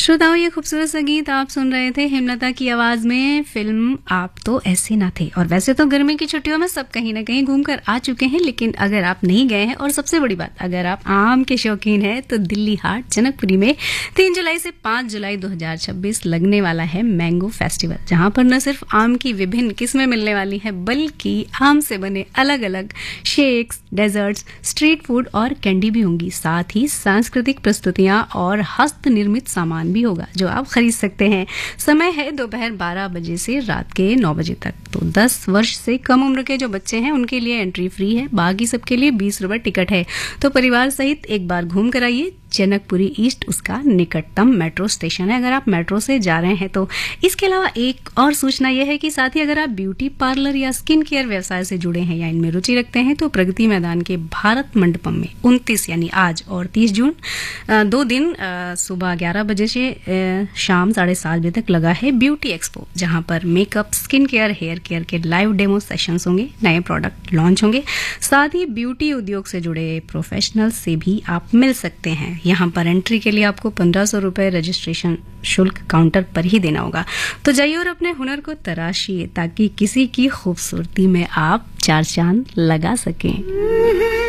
श्रोताओं, ये खूबसूरत सा गीत आप सुन रहे थे हेमलता की आवाज में फिल्म आप तो ऐसे ना थे। और वैसे तो गर्मी की छुट्टियों में सब कहीं ना कहीं घूम कर आ चुके हैं, लेकिन अगर आप नहीं गए हैं और सबसे बड़ी बात अगर आप आम के शौकीन हैं तो दिल्ली हाट जनकपुरी में 3 जुलाई से 5 जुलाई 2026 लगने वाला है मैंगो फेस्टिवल, जहां पर न सिर्फ आम की विभिन्न किस्में मिलने वाली है बल्कि आम से बने अलग अलग शेक्स, डेजर्ट्स, स्ट्रीट फूड और कैंडी भी होंगी। साथ ही सांस्कृतिक प्रस्तुतियां और हस्त निर्मित सामान भी होगा जो आप खरीद सकते हैं। समय है दोपहर 12 बजे से रात के 9 बजे तक। तो 10 वर्ष से कम उम्र के जो बच्चे हैं उनके लिए एंट्री फ्री है, बाकी सबके लिए 20 रुपए टिकट है। तो परिवार सहित एक बार घूम कर आइए। जनकपुरी ईस्ट उसका निकटतम मेट्रो स्टेशन है अगर आप मेट्रो से जा रहे हैं तो। इसके अलावा एक और सूचना यह है कि साथ ही अगर आप ब्यूटी पार्लर या स्किन केयर व्यवसाय से जुड़े हैं या इनमें रुचि रखते हैं तो प्रगति मैदान के भारत मंडपम में 29 यानी आज और 30 जून 2 दिन सुबह 11 बजे से शाम 7:30 बजे तक लगा है ब्यूटी एक्सपो, जहां पर makeup, skin care, hair care के लाइव डेमो सेशंस होंगे, नए प्रोडक्ट लॉन्च होंगे। साथ ही ब्यूटी उद्योग से जुड़े प्रोफेशनल से भी आप मिल सकते हैं। यहाँ पर एंट्री के लिए आपको 1500 रुपए रजिस्ट्रेशन शुल्क काउंटर पर ही देना होगा। तो जाइए और अपने हुनर को तराशिए ताकि किसी की खूबसूरती में आप 4 चांद लगा सकें।